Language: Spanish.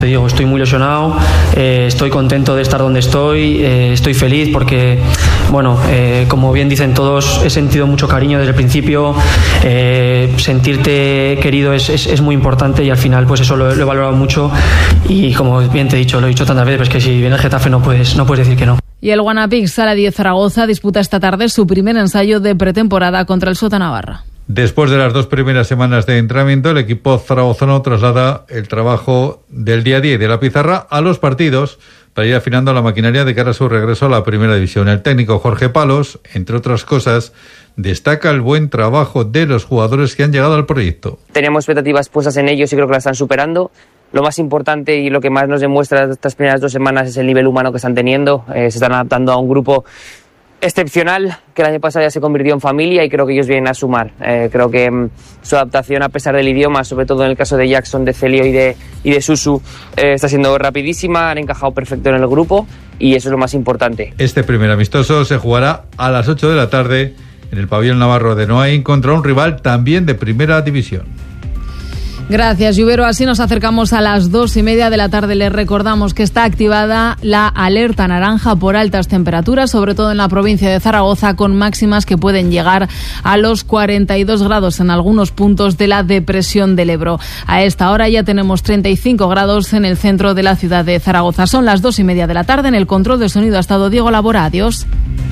Te digo, estoy muy ilusionado, estoy contento de estar donde estoy, estoy feliz porque, bueno, como bien dicen todos, he sentido mucho cariño desde el principio, sentirte querido es muy importante y al final pues eso lo he valorado mucho y como bien te he dicho, lo he dicho tantas veces, pues que si viene el Getafe no puedes decir que no. Y el Guanapix Sala 10 Zaragoza disputa esta tarde su primer ensayo de pretemporada contra el Sota Navarra. Después de las 2 primeras semanas de entrenamiento, el equipo zaragozano traslada el trabajo del día a día y de la pizarra a los partidos para ir afinando la maquinaria de cara a su regreso a la primera división. El técnico Jorge Palos, entre otras cosas, destaca el buen trabajo de los jugadores que han llegado al proyecto. Teníamos expectativas puestas en ellos y creo que la están superando. Lo más importante y lo que más nos demuestra estas primeras 2 semanas es el nivel humano que están teniendo. Se están adaptando a un grupo excepcional que el año pasado ya se convirtió en familia y creo que ellos vienen a sumar. Creo que su adaptación a pesar del idioma, sobre todo en el caso de Jackson, de Celio y de Susu, está siendo rapidísima, han encajado perfecto en el grupo y eso es lo más importante. Este primer amistoso se jugará a las 8 de la tarde en el pabellón navarro de Noain contra un rival también de primera división. Gracias, Lluvero. Así nos acercamos a las 2:30 de la tarde. Les recordamos que está activada la alerta naranja por altas temperaturas, sobre todo en la provincia de Zaragoza, con máximas que pueden llegar a los 42 grados en algunos puntos de la depresión del Ebro. A esta hora ya tenemos 35 grados en el centro de la ciudad de Zaragoza. Son las 2:30 de la tarde. En el control de sonido ha estado Diego Labora. Adiós.